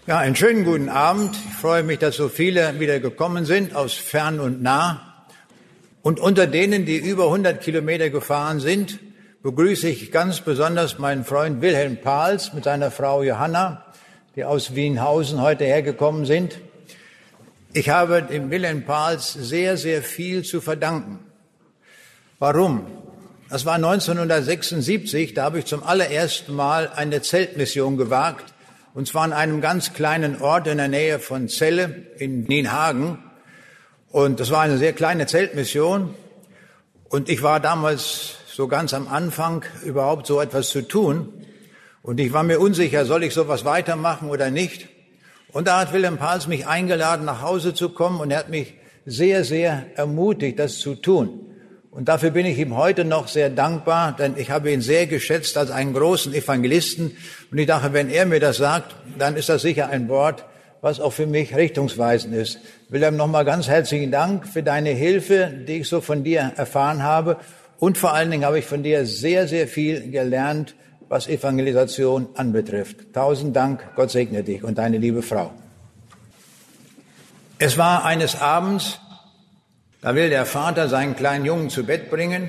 Ja, einen schönen guten Abend. Ich freue mich, dass so viele wieder gekommen sind aus fern und nah. Und unter denen, die über 100 Kilometer gefahren sind, begrüße ich ganz besonders meinen Freund Wilhelm Pahls mit seiner Frau Johanna, die aus Wienhausen heute hergekommen sind. Ich habe dem Wilhelm Pahls sehr, sehr viel zu verdanken. Warum? Das war 1976, da habe ich zum allerersten Mal eine Zeltmission gewagt. Und zwar an einem ganz kleinen Ort in der Nähe von Celle in Nienhagen. Und das war eine sehr kleine Zeltmission. Und ich war damals so ganz am Anfang, überhaupt so etwas zu tun. Und ich war mir unsicher, soll ich sowas weitermachen oder nicht. Und da hat Wilhelm Pahls mich eingeladen, nach Hause zu kommen. Und er hat mich sehr, sehr ermutigt, das zu tun. Und dafür bin ich ihm heute noch sehr dankbar, denn ich habe ihn sehr geschätzt als einen großen Evangelisten. Und ich dachte, wenn er mir das sagt, dann ist das sicher ein Wort, was auch für mich richtungsweisend ist. Wilhelm, nochmal ganz herzlichen Dank für deine Hilfe, die ich so von dir erfahren habe. Und vor allen Dingen habe ich von dir sehr, sehr viel gelernt, was Evangelisation anbetrifft. Tausend Dank, Gott segne dich und deine liebe Frau. Es war eines Abends, da will der Vater seinen kleinen Jungen zu Bett bringen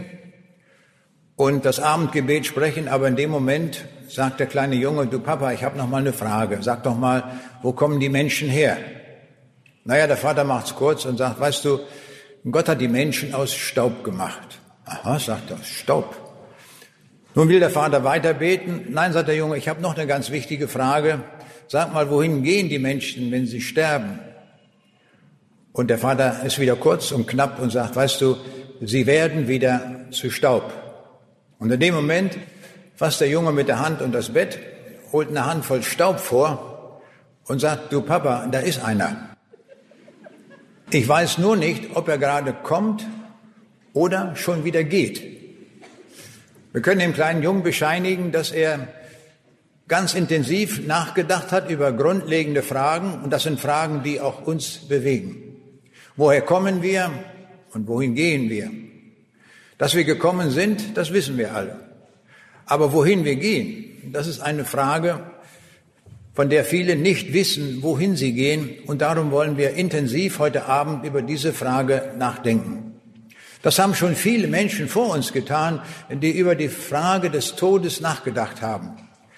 und das Abendgebet sprechen, aber in dem Moment sagt der kleine Junge, du Papa, ich habe noch mal eine Frage. Sag doch mal, wo kommen die Menschen her? Naja, der Vater macht's kurz und sagt, weißt du, Gott hat die Menschen aus Staub gemacht. Aha, sagt er, Staub. Nun will der Vater weiter beten. Nein, sagt der Junge, ich habe noch eine ganz wichtige Frage. Sag mal, wohin gehen die Menschen, wenn sie sterben? Und der Vater ist wieder kurz und knapp und sagt, weißt du, sie werden wieder zu Staub. Und in dem Moment fasst der Junge mit der Hand unter das Bett, holt eine Handvoll Staub vor und sagt, du Papa, da ist einer. Ich weiß nur nicht, ob er gerade kommt oder schon wieder geht. Wir können dem kleinen Jungen bescheinigen, dass er ganz intensiv nachgedacht hat über grundlegende Fragen. Und das sind Fragen, die auch uns bewegen. Woher kommen wir und wohin gehen wir? Dass wir gekommen sind, das wissen wir alle. Aber wohin wir gehen, das ist eine Frage, von der viele nicht wissen, wohin sie gehen. Und darum wollen wir intensiv heute Abend über diese Frage nachdenken. Das haben schon viele Menschen vor uns getan, die über die Frage des Todes nachgedacht haben.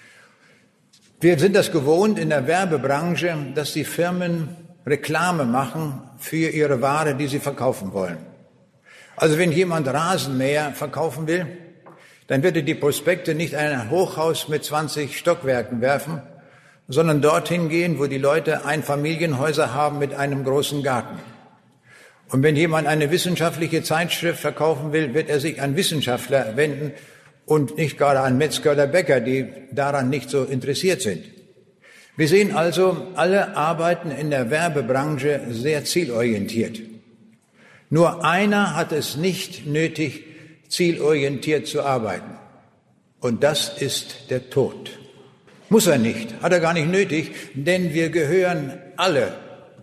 Wir sind das gewohnt in der Werbebranche, dass die Firmen Reklame machen für ihre Ware, die sie verkaufen wollen. Also wenn jemand Rasenmäher verkaufen will, dann wird er die Prospekte nicht in ein Hochhaus mit 20 Stockwerken werfen, sondern dorthin gehen, wo die Leute Einfamilienhäuser haben mit einem großen Garten. Und wenn jemand eine wissenschaftliche Zeitschrift verkaufen will, wird er sich an Wissenschaftler wenden und nicht gerade an Metzger oder Bäcker, die daran nicht so interessiert sind. Wir sehen also, alle arbeiten in der Werbebranche sehr zielorientiert. Nur einer hat es nicht nötig, zielorientiert zu arbeiten. Und das ist der Tod. Muss er nicht, hat er gar nicht nötig, denn wir gehören alle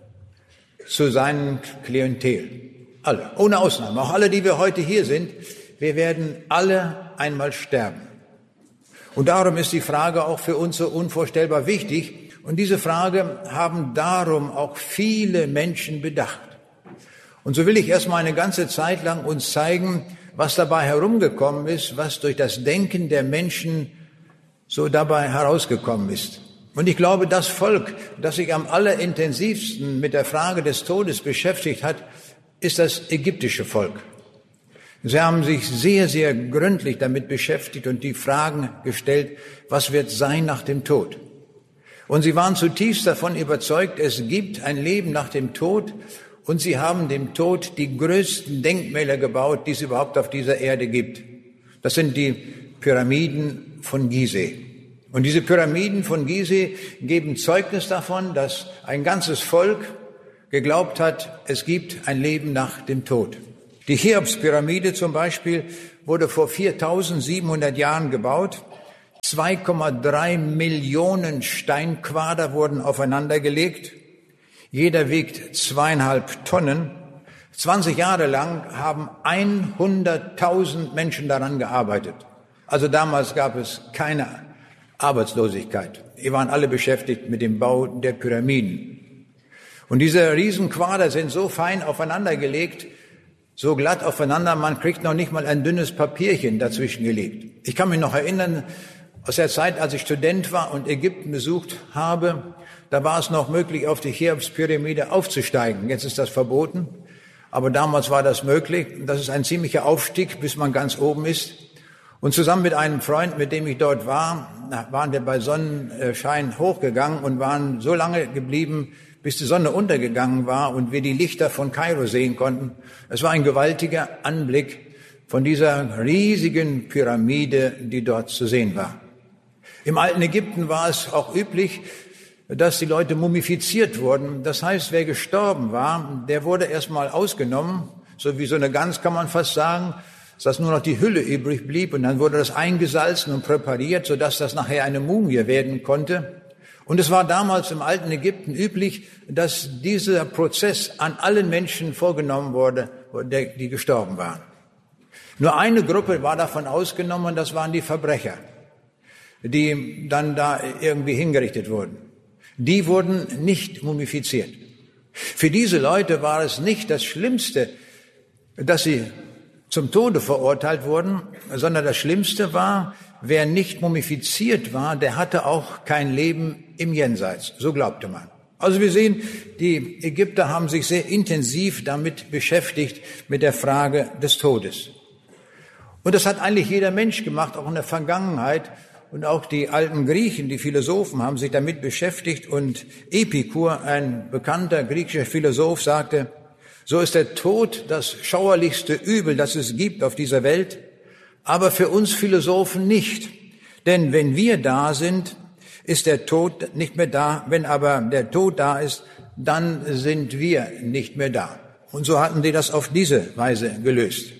zu seinem Klientel. Alle, ohne Ausnahme. Auch alle, die wir heute hier sind, wir werden alle einmal sterben. Und darum ist die Frage auch für uns so unvorstellbar wichtig. Und diese Frage haben darum auch viele Menschen bedacht. Und so will ich erstmal eine ganze Zeit lang uns zeigen, was dabei herumgekommen ist, was durch das Denken der Menschen so dabei herausgekommen ist. Und ich glaube, das Volk, das sich am allerintensivsten mit der Frage des Todes beschäftigt hat, ist das ägyptische Volk. Sie haben sich sehr, sehr gründlich damit beschäftigt und die Fragen gestellt, was wird sein nach dem Tod? Und sie waren zutiefst davon überzeugt, es gibt ein Leben nach dem Tod und sie haben dem Tod die größten Denkmäler gebaut, die es überhaupt auf dieser Erde gibt. Das sind die Pyramiden von Gizeh. Und diese Pyramiden von Gizeh geben Zeugnis davon, dass ein ganzes Volk geglaubt hat, es gibt ein Leben nach dem Tod. Die Cheops-Pyramide zum Beispiel wurde vor 4700 Jahren gebaut. 2,3 Millionen Steinquader wurden aufeinandergelegt. Jeder wiegt 2,5 Tonnen. 20 Jahre lang haben 100.000 Menschen daran gearbeitet. Also damals gab es keine Arbeitslosigkeit. Die waren alle beschäftigt mit dem Bau der Pyramiden. Und diese Riesenquader sind so fein aufeinandergelegt, so glatt aufeinander, man kriegt noch nicht mal ein dünnes Papierchen dazwischen gelegt. Ich kann mich noch erinnern, aus der Zeit, als ich Student war und Ägypten besucht habe, da war es noch möglich, auf die Cheops-Pyramide aufzusteigen. Jetzt ist das verboten, aber damals war das möglich. Das ist ein ziemlicher Aufstieg, bis man ganz oben ist. Und zusammen mit einem Freund, mit dem ich dort war, waren wir bei Sonnenschein hochgegangen und waren so lange geblieben, bis die Sonne untergegangen war und wir die Lichter von Kairo sehen konnten. Es war ein gewaltiger Anblick von dieser riesigen Pyramide, die dort zu sehen war. Im alten Ägypten war es auch üblich, dass die Leute mumifiziert wurden. Das heißt, wer gestorben war, der wurde erstmal ausgenommen, so wie so eine Gans kann man fast sagen, dass nur noch die Hülle übrig blieb und dann wurde das eingesalzen und präpariert, sodass das nachher eine Mumie werden konnte. Und es war damals im alten Ägypten üblich, dass dieser Prozess an allen Menschen vorgenommen wurde, die gestorben waren. Nur eine Gruppe war davon ausgenommen, das waren die Verbrecher, die dann da irgendwie hingerichtet wurden. Die wurden nicht mumifiziert. Für diese Leute war es nicht das Schlimmste, dass sie zum Tode verurteilt wurden, sondern das Schlimmste war, wer nicht mumifiziert war, der hatte auch kein Leben im Jenseits. So glaubte man. Also wir sehen, die Ägypter haben sich sehr intensiv damit beschäftigt, mit der Frage des Todes. Und das hat eigentlich jeder Mensch gemacht, auch in der Vergangenheit. Und auch die alten Griechen, die Philosophen, haben sich damit beschäftigt. Und Epikur, ein bekannter griechischer Philosoph, sagte, so ist der Tod das schauerlichste Übel, das es gibt auf dieser Welt, aber für uns Philosophen nicht. Denn wenn wir da sind, ist der Tod nicht mehr da. Wenn aber der Tod da ist, dann sind wir nicht mehr da. Und so hatten die das auf diese Weise gelöst.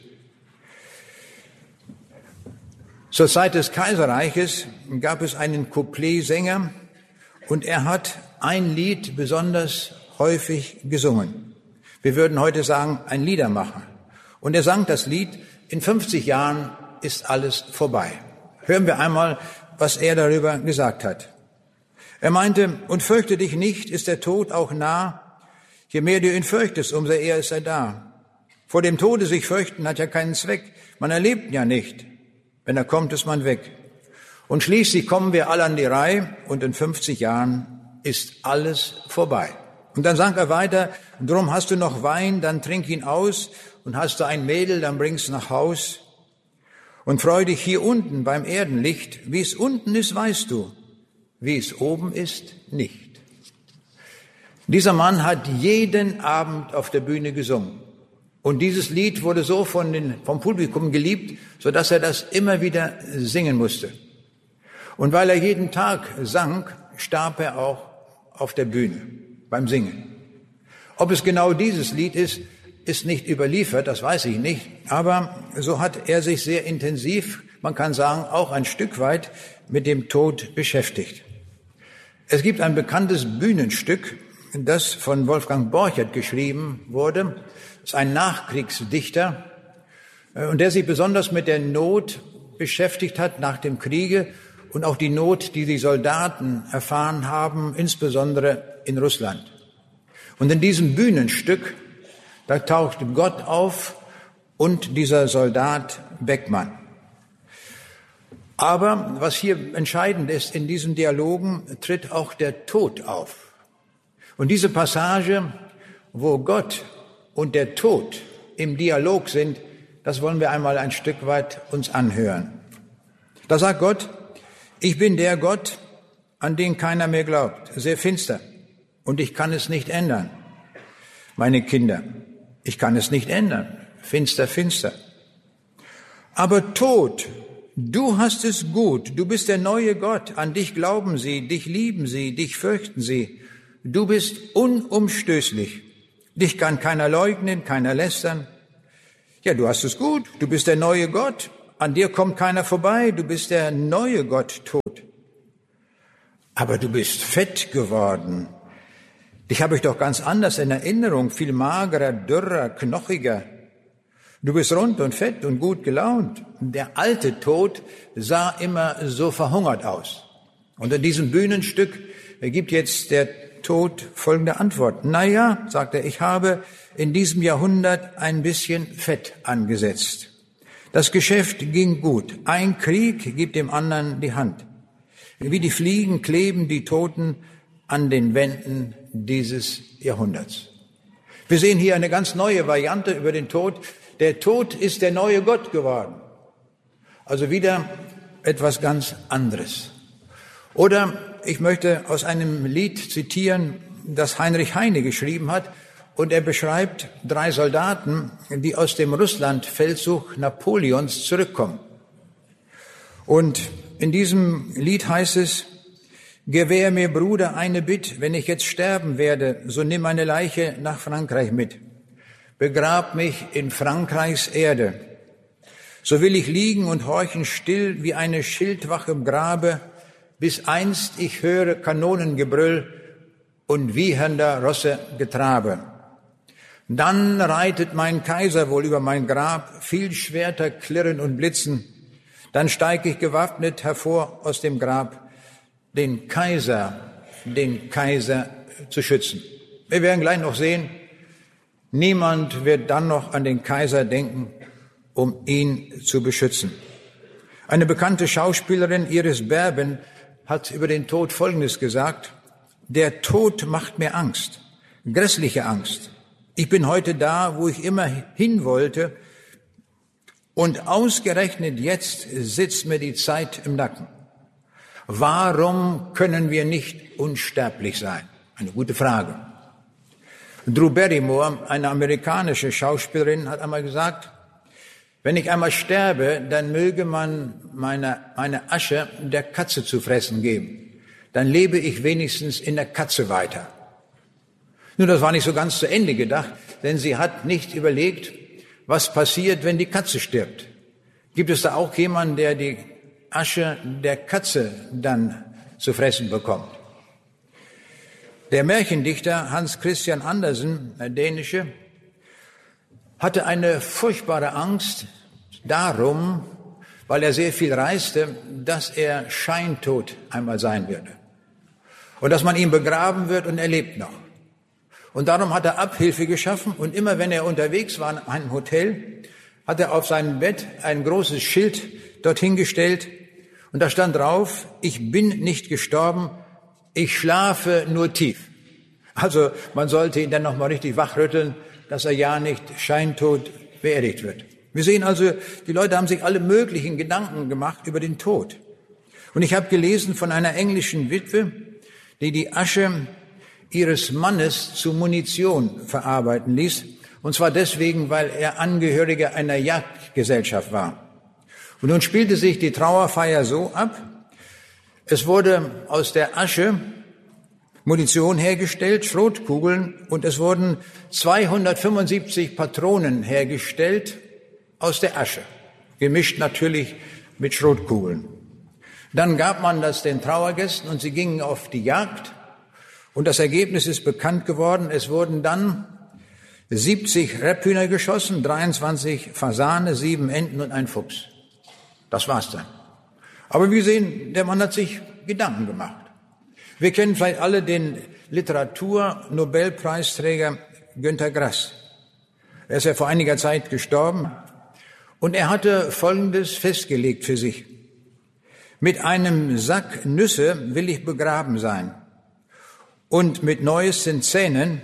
Zur Zeit des Kaiserreiches gab es einen Coupletsänger und er hat ein Lied besonders häufig gesungen. Wir würden heute sagen, ein Liedermacher. Und er sang das Lied, in 50 Jahren ist alles vorbei. Hören wir einmal, was er darüber gesagt hat. Er meinte, und fürchte dich nicht, ist der Tod auch nah. Je mehr du ihn fürchtest, umso eher ist er da. Vor dem Tode sich fürchten hat ja keinen Zweck. Man erlebt ja nicht. Wenn er kommt, ist man weg. Und schließlich kommen wir alle an die Reihe und in 50 Jahren ist alles vorbei. Und dann sang er weiter, drum hast du noch Wein, dann trink ihn aus, und hast du ein Mädel, dann bring's nach Haus. Und freu dich hier unten beim Erdenlicht, wie es unten ist, weißt du, wie es oben ist, nicht. Dieser Mann hat jeden Abend auf der Bühne gesungen. Und dieses Lied wurde so vom Publikum geliebt, so dass er das immer wieder singen musste. Und weil er jeden Tag sang, starb er auch auf der Bühne beim Singen. Ob es genau dieses Lied ist, ist nicht überliefert, das weiß ich nicht. Aber so hat er sich sehr intensiv, man kann sagen, auch ein Stück weit mit dem Tod beschäftigt. Es gibt ein bekanntes Bühnenstück, das von Wolfgang Borchert geschrieben wurde. Das ist ein Nachkriegsdichter und der sich besonders mit der Not beschäftigt hat nach dem Kriege und auch die Not, die die Soldaten erfahren haben, insbesondere in Russland. Und in diesem Bühnenstück, da taucht Gott auf und dieser Soldat Beckmann. Aber was hier entscheidend ist, in diesen Dialogen tritt auch der Tod auf. Und diese Passage, wo Gott und der Tod im Dialog sind, das wollen wir einmal ein Stück weit uns anhören. Da sagt Gott, ich bin der Gott, an den keiner mehr glaubt, sehr finster, und ich kann es nicht ändern. Meine Kinder, ich kann es nicht ändern, finster, finster. Aber Tod, du hast es gut, du bist der neue Gott, an dich glauben sie, dich lieben sie, dich fürchten sie. Du bist unumstößlich, dich kann keiner leugnen, keiner lästern. Ja, du hast es gut, du bist der neue Gott, an dir kommt keiner vorbei, du bist der neue Gott, Tod. Aber du bist fett geworden. Dich habe ich doch ganz anders in Erinnerung, viel magerer, dürrer, knochiger. Du bist rund und fett und gut gelaunt. Der alte Tod sah immer so verhungert aus. Und in diesem Bühnenstück gibt jetzt der Tod folgende Antwort. Naja, sagt er, ich habe in diesem Jahrhundert ein bisschen Fett angesetzt. Das Geschäft ging gut. Ein Krieg gibt dem anderen die Hand. Wie die Fliegen kleben die Toten an den Wänden dieses Jahrhunderts. Wir sehen hier eine ganz neue Variante über den Tod. Der Tod ist der neue Gott geworden. Also wieder etwas ganz anderes. Oder ich möchte aus einem Lied zitieren, das Heinrich Heine geschrieben hat. Und er beschreibt 3 Soldaten, die aus dem Russlandfeldzug Napoleons zurückkommen. Und in diesem Lied heißt es, gewähr mir, Bruder, eine Bitt, wenn ich jetzt sterben werde, so nimm meine Leiche nach Frankreich mit. Begrab mich in Frankreichs Erde. So will ich liegen und horchen still wie eine Schildwache im Grabe, bis einst ich höre Kanonengebrüll und wiehernder Rosse Getrabe. Dann reitet mein Kaiser wohl über mein Grab, viel Schwerter klirren und blitzen. Dann steig ich gewaffnet hervor aus dem Grab, den Kaiser zu schützen. Wir werden gleich noch sehen, niemand wird dann noch an den Kaiser denken, um ihn zu beschützen. Eine bekannte Schauspielerin, Iris Berben, hat über den Tod Folgendes gesagt: Der Tod macht mir Angst, grässliche Angst. Ich bin heute da, wo ich immer hin wollte, und ausgerechnet jetzt sitzt mir die Zeit im Nacken. Warum können wir nicht unsterblich sein? Eine gute Frage. Drew Barrymore, eine amerikanische Schauspielerin, hat einmal gesagt, wenn ich einmal sterbe, dann möge man meine Asche der Katze zu fressen geben. Dann lebe ich wenigstens in der Katze weiter. Nun, das war nicht so ganz zu Ende gedacht, denn sie hat nicht überlegt, was passiert, wenn die Katze stirbt. Gibt es da auch jemanden, der die Asche der Katze dann zu fressen bekommt? Der Märchendichter Hans Christian Andersen, ein Dänische, hatte eine furchtbare Angst darum, weil er sehr viel reiste, dass er scheintot einmal sein würde. Und dass man ihn begraben wird und er lebt noch. Und darum hat er Abhilfe geschaffen und immer wenn er unterwegs war in einem Hotel, hat er auf seinem Bett ein großes Schild dorthin gestellt und da stand drauf, ich bin nicht gestorben, ich schlafe nur tief. Also man sollte ihn dann nochmal richtig wachrütteln, dass er ja nicht scheintot beerdigt wird. Wir sehen also, die Leute haben sich alle möglichen Gedanken gemacht über den Tod. Und ich habe gelesen von einer englischen Witwe, die die Asche ihres Mannes zu Munition verarbeiten ließ. Und zwar deswegen, weil er Angehöriger einer Jagdgesellschaft war. Und nun spielte sich die Trauerfeier so ab. Es wurde aus der Asche Munition hergestellt, Schrotkugeln, und es wurden 275 Patronen hergestellt aus der Asche, gemischt natürlich mit Schrotkugeln. Dann gab man das den Trauergästen und sie gingen auf die Jagd. Und das Ergebnis ist bekannt geworden. Es wurden dann 70 Rebhühner geschossen, 23 Fasane, 7 Enten und ein Fuchs. Das war's dann. Aber wir sehen, der Mann hat sich Gedanken gemacht. Wir kennen vielleicht alle den Literatur-Nobelpreisträger Günter Grass. Er ist ja vor einiger Zeit gestorben. Und er hatte Folgendes festgelegt für sich. Mit einem Sack Nüsse will ich begraben sein. Und mit neuesten Zähnen.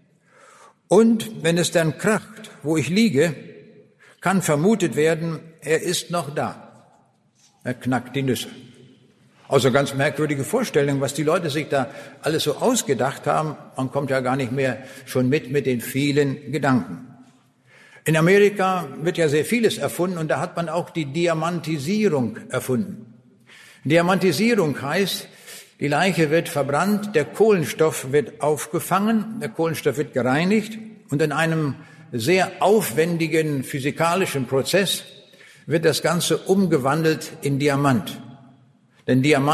Und wenn es dann kracht, wo ich liege, kann vermutet werden, er ist noch da. Er knackt die Nüsse. Also ganz merkwürdige Vorstellung, was die Leute sich da alles so ausgedacht haben. Man kommt ja gar nicht mehr schon mit den vielen Gedanken. In Amerika wird ja sehr vieles erfunden und da hat man auch die Diamantisierung erfunden. Diamantisierung heißt, die Leiche wird verbrannt, der Kohlenstoff wird aufgefangen, der Kohlenstoff wird gereinigt und in einem sehr aufwendigen physikalischen Prozess wird das Ganze umgewandelt in Diamant. Denn Diamant